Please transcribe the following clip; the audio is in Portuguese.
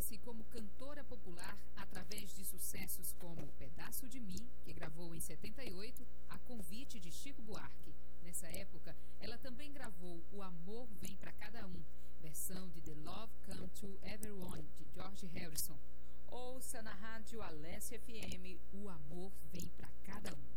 conhece como cantora popular através de sucessos como Pedaço de Mim, que gravou em 78, a convite de Chico Buarque. Nessa época, ela também gravou O Amor Vem Pra Cada Um, versão de The Love Come to Everyone, de George Harrison. Ouça na rádio Alessia FM O Amor Vem Pra Cada Um.